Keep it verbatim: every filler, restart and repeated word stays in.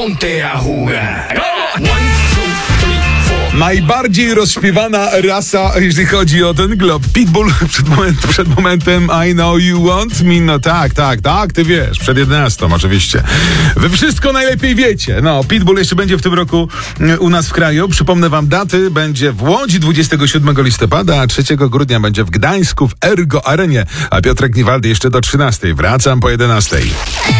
ponte a jugar. One, two, three, four. Najbardziej rozśpiewana rasa, jeśli chodzi o ten glob. Pitbull przed, moment, przed momentem I know you want me. No tak, tak, tak, ty wiesz. Przed jedenastą oczywiście. Wy wszystko najlepiej wiecie. No, Pitbull jeszcze będzie w tym roku u nas w kraju. Przypomnę wam daty. Będzie w Łodzi dwudziestego siódmego listopada, a trzeciego grudnia będzie w Gdańsku w Ergo Arenie. A Piotrek Niwaldy jeszcze do trzynastej. Wracam po jedenastej.